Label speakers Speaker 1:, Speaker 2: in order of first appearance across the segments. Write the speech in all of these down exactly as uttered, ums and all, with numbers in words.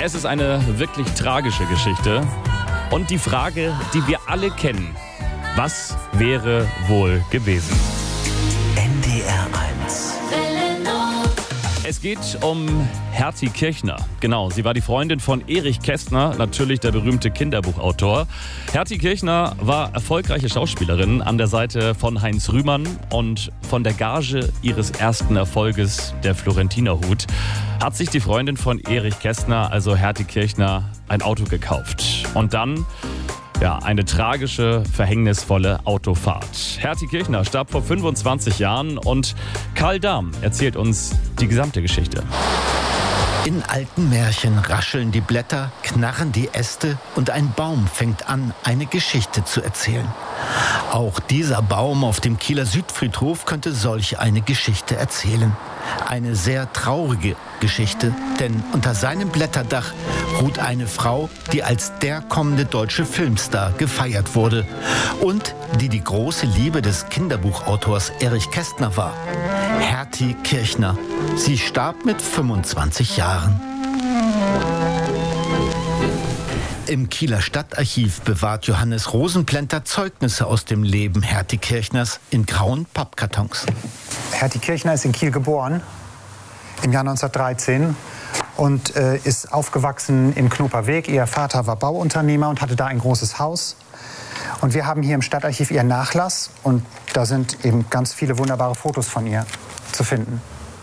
Speaker 1: Es ist eine wirklich tragische Geschichte. Und die Frage, die wir alle kennen: Was wäre wohl gewesen?
Speaker 2: N D R eins.
Speaker 1: Es geht um Hertie Kirchner. Genau, sie war die Freundin von Erich Kästner, natürlich der berühmte Kinderbuchautor. Hertie Kirchner war erfolgreiche Schauspielerin an der Seite von Heinz Rühmann und von der Gage ihres ersten Erfolges, der Florentinerhut, hat sich die Freundin von Erich Kästner, also Hertie Kirchner, ein Auto gekauft. Und dann Ja, eine tragische, verhängnisvolle Autofahrt. Hertie Kirchner starb vor fünfundzwanzig Jahren und Karl Dahm erzählt uns die gesamte Geschichte.
Speaker 2: In alten Märchen rascheln die Blätter, knarren die Äste und ein Baum fängt an, eine Geschichte zu erzählen. Auch dieser Baum auf dem Kieler Südfriedhof könnte solch eine Geschichte erzählen. Eine sehr traurige Geschichte, denn unter seinem Blätterdach ruht eine Frau, die als der kommende deutsche Filmstar gefeiert wurde und die die große Liebe des Kinderbuchautors Erich Kästner war. Hertie Kirchner. Sie starb mit fünfundzwanzig Jahren. Im Kieler Stadtarchiv bewahrt Johannes Rosenplenter Zeugnisse aus dem Leben Hertie Kirchners in grauen Pappkartons.
Speaker 3: Hertie Kirchner ist in Kiel geboren, im Jahr neunzehnhundertdreizehn, und äh, ist aufgewachsen im Knoperweg. Ihr Vater war Bauunternehmer und hatte da ein großes Haus. Und wir haben hier im Stadtarchiv ihren Nachlass, und da sind eben ganz viele wunderbare Fotos von ihr zu finden.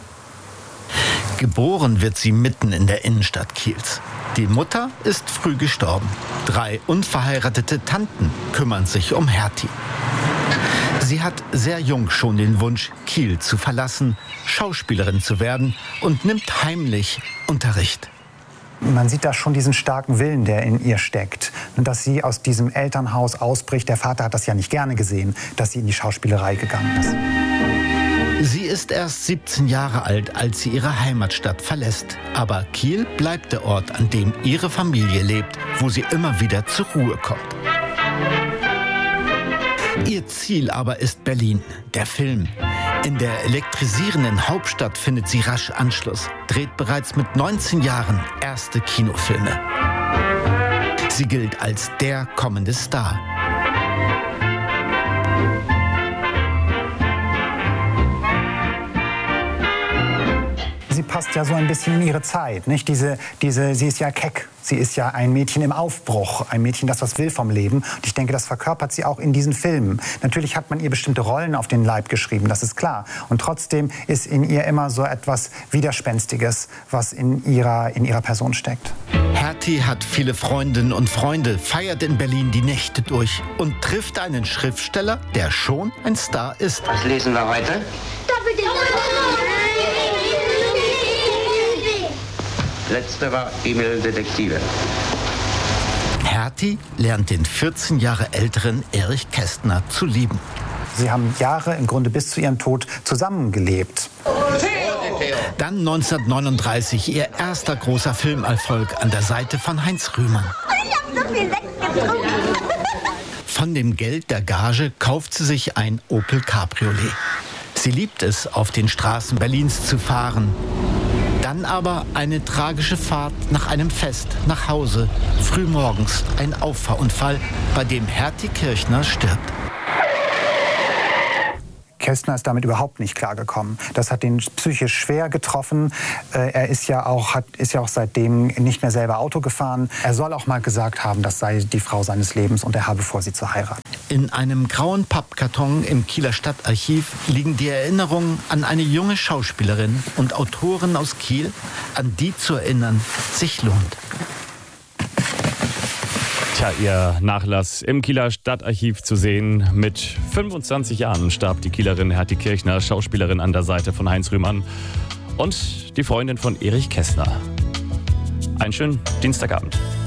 Speaker 2: Geboren wird sie mitten in der Innenstadt Kiels. Die Mutter ist früh gestorben. Drei unverheiratete Tanten kümmern sich um Hertie. Sie hat sehr jung schon den Wunsch, Kiel zu verlassen, Schauspielerin zu werden, und nimmt heimlich Unterricht.
Speaker 3: Man sieht da schon diesen starken Willen, der in ihr steckt. Und dass sie aus diesem Elternhaus ausbricht. Der Vater hat das ja nicht gerne gesehen, dass sie in die Schauspielerei gegangen ist.
Speaker 2: Sie ist erst siebzehn Jahre alt, als sie ihre Heimatstadt verlässt. Aber Kiel bleibt der Ort, an dem ihre Familie lebt, wo sie immer wieder zur Ruhe kommt. Ihr Ziel aber ist Berlin, der Film. In der elektrisierenden Hauptstadt findet sie rasch Anschluss, dreht bereits mit neunzehn Jahren erste Kinofilme. Sie gilt als der kommende Star.
Speaker 3: Sie passt ja so ein bisschen in ihre Zeit, nicht? Diese, diese, sie ist ja keck. Sie ist ja ein Mädchen im Aufbruch, ein Mädchen, das was will vom Leben. Und ich denke, das verkörpert sie auch in diesen Filmen. Natürlich hat man ihr bestimmte Rollen auf den Leib geschrieben, das ist klar. Und trotzdem ist in ihr immer so etwas Widerspenstiges, was in ihrer, in ihrer Person steckt.
Speaker 2: Hertie hat viele Freundinnen und Freunde, feiert in Berlin die Nächte durch und trifft einen Schriftsteller, der schon ein Star ist.
Speaker 4: Was lesen wir heute? Letzte war E-Mail Detektive.
Speaker 2: Hertie lernt den vierzehn Jahre älteren Erich Kästner zu lieben.
Speaker 3: Sie haben Jahre, im Grunde bis zu ihrem Tod, zusammengelebt.
Speaker 2: Dann neunzehnhundertneununddreißig ihr erster großer Filmerfolg an der Seite von Heinz Rühmann.
Speaker 5: Ich hab so viel weggetrunken.
Speaker 2: Von dem Geld der Gage kauft sie sich ein Opel Cabriolet. Sie liebt es, auf den Straßen Berlins zu fahren. Dann aber eine tragische Fahrt nach einem Fest nach Hause. Frühmorgens ein Auffahrunfall, bei dem Hertie Kirchner stirbt.
Speaker 3: Kästner ist damit überhaupt nicht klargekommen. Das hat ihn psychisch schwer getroffen. Er ist ja auch, hat, ist ja auch seitdem nicht mehr selber Auto gefahren. Er soll auch mal gesagt haben, das sei die Frau seines Lebens und er habe vor, sie zu heiraten.
Speaker 2: In einem grauen Pappkarton im Kieler Stadtarchiv liegen die Erinnerungen an eine junge Schauspielerin und Autorin aus Kiel, an die zu erinnern sich lohnt.
Speaker 1: Tja, ihr Nachlass im Kieler Stadtarchiv zu sehen. Mit fünfundzwanzig Jahren starb die Kielerin Hertie Kirchner, Schauspielerin an der Seite von Heinz Rühmann und die Freundin von Erich Kästner. Einen schönen Dienstagabend.